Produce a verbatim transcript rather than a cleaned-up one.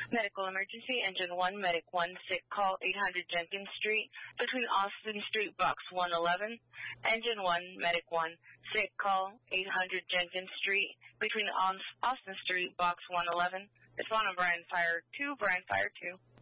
Medical emergency, engine one, medic one, sick call eight hundred Jenkins Street, between Austin Street, box one eleven. Engine one, medic one, sick call eight hundred Jenkins Street, between Austin Street, box one eleven. Respond on Brian Fire two, Brian Fire two.